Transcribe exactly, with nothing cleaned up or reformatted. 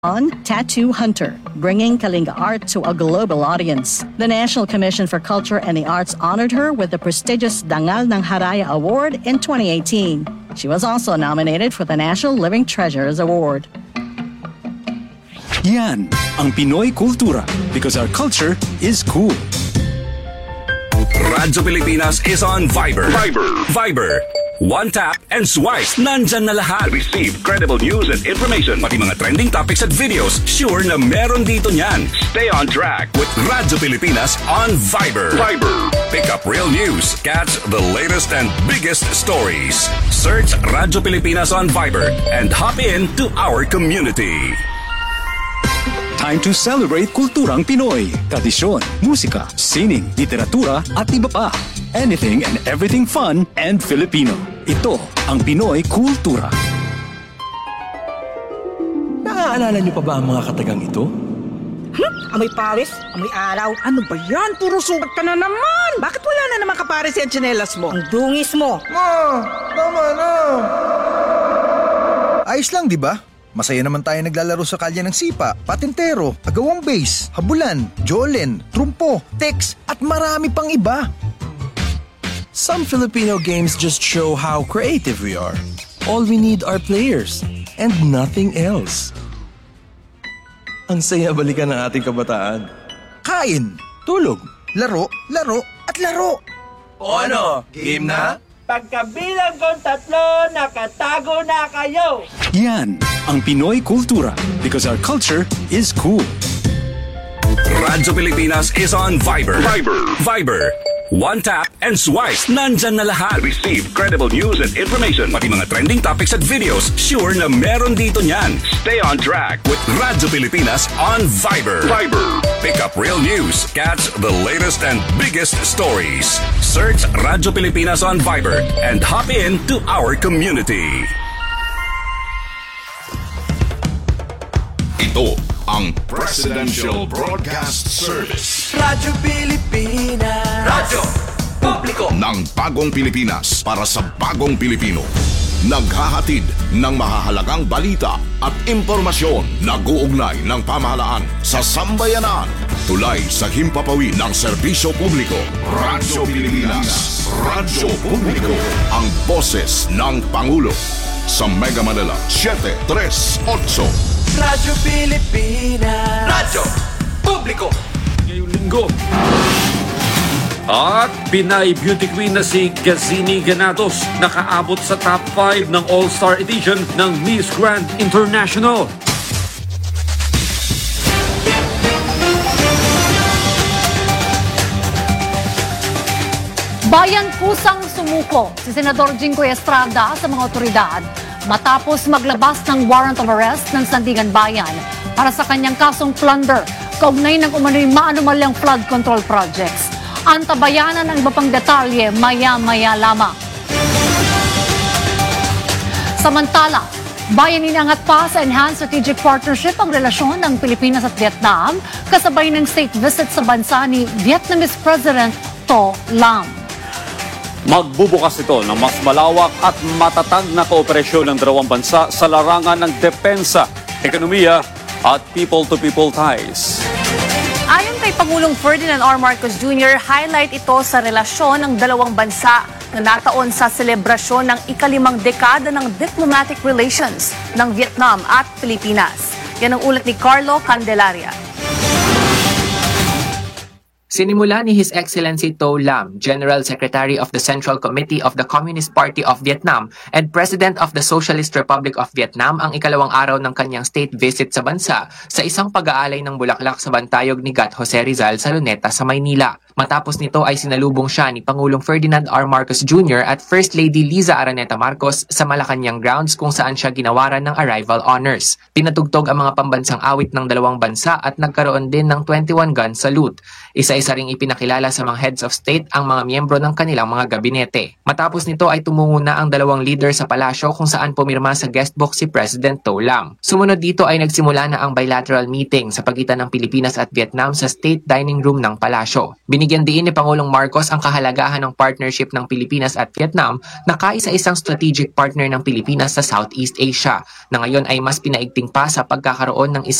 On Tattoo Hunter, bringing Kalinga art to a global audience. The National Commission for Culture and the Arts honored her with the prestigious Dangal ng Haraya Award in twenty eighteen. She was also nominated for the National Living Treasures Award. Yan ang Pinoy kultura because our culture is cool. Radyo Pilipinas is on Viber. Viber. Viber. One tap and swipe. Nandyan na lahat. Receive credible news and information. Pati mga trending topics at videos. Sure na meron dito niyan. Stay on track with Radyo Pilipinas on Viber. Viber. Pick up real news. Catch the latest and biggest stories. Search Radyo Pilipinas on Viber and hop in to our community. Time to celebrate kulturang Pinoy. Tradisyon, musika, sining, literatura at iba pa. Anything and everything fun and Filipino. Ito ang Pinoy Kultura. Naaalala niyo pa ba ang mga katagang ito? Hmm? Amoy Paris? Amoy araw? Ano ba yan? Puro sugat ka na naman! Bakit wala na naman kapares yung tsinelas mo? Ang dungis mo! Ma! Tama na! Ayos lang, di ba? Masaya naman tayo naglalaro sa kalye ng sipa, patintero, agawang base, habulan, jolen, trumpo, text, at marami pang iba. Some Filipino games just show how creative we are. All we need are players and nothing else. Ang saya balikan ng ating kabataan. Kain, Tulog. laro, laro, at laro. O ano? Game na? Pagkabilang kong tatlo, nakatago na kayo! Yan ang Pinoy kultura because our culture is cool. Radyo Pilipinas is on Viber. Viber. Viber. One tap and swipe. Nandyan na lahat. Receive credible news and information. Pati mga trending topics at videos. Sure na meron dito niyan. Stay on track with Radyo Pilipinas on Viber. Viber. Pick up real news. Catch the latest and biggest stories. Search Radyo Pilipinas on Viber and hop in to our community. Ito ang Presidential Broadcast Service. Radyo Pilipinas. Radyo Publiko ng bagong Pilipinas para sa bagong Pilipino. Naghahatid ng mahahalagang balita at impormasyon na guugnay ng pamahalaan sa sambayanan. Tulay sa himpapawid ng serbisyo publiko. Radyo Pilipinas. Radyo Publiko. Ang boses ng Pangulo. Sa Mega Manila, seven three eight. Radyo Pilipinas. Radyo Publiko. Ngayong linggo. At Pinay Beauty Queen na si Gazini Ganatos nakaabot sa top five ng All-Star Edition ng Miss Grand International. Bayan kusang sumuko si Senador Jinggoy Estrada sa mga otoridad matapos maglabas ng warrant of arrest ng Sandigan Bayan para sa kanyang kasong plunder kaugnay ng umano'y maanumalyang flood control projects. Antabayanan ang iba pang detalye maya-maya lamang. Samantala, bayan inangat pa sa Enhanced Strategic Partnership ang relasyon ng Pilipinas at Vietnam kasabay ng state visit sa bansa ni Vietnamese President To Lam. Magbubukas ito ng mas malawak at matatag na kooperasyon ng dalawang bansa sa larangan ng depensa, ekonomiya at people-to-people ties. Ayon kay Pangulong Ferdinand R. Marcos Junior, highlight ito sa relasyon ng dalawang bansa na nataon sa selebrasyon ng ikalimang dekada ng diplomatic relations ng Vietnam at Pilipinas. Yan ang ulat ni Carlo Candelaria. Sinimula ni His Excellency To Lam, General Secretary of the Central Committee of the Communist Party of Vietnam and President of the Socialist Republic of Vietnam ang ikalawang araw ng kanyang state visit sa bansa sa isang pag-aalay ng bulaklak sa bantayog ni Gat Jose Rizal sa Luneta sa Maynila. Matapos nito ay sinalubong siya ni Pangulong Ferdinand R. Marcos Junior at First Lady Liza Araneta Marcos sa Malacanang grounds kung saan siya ginawaran ng arrival honors. Pinatugtog ang mga pambansang awit ng dalawang bansa at nagkaroon din ng twenty-one gun salute. Isa-isa ring ipinakilala sa mga heads of state ang mga miyembro ng kanilang mga gabinete. Matapos nito ay tumungo na ang dalawang leader sa palasyo kung saan pumirma sa guest book si President To Lam. Sumunod dito ay nagsimula na ang bilateral meeting sa pagitan ng Pilipinas at Vietnam sa state dining room ng palasyo. Binigyan din ni Pangulong Marcos ang kahalagahan ng partnership ng Pilipinas at Vietnam na kaisa-isang strategic partner ng Pilipinas sa Southeast Asia, na ngayon ay mas pinaigting pa sa pagkakaroon ng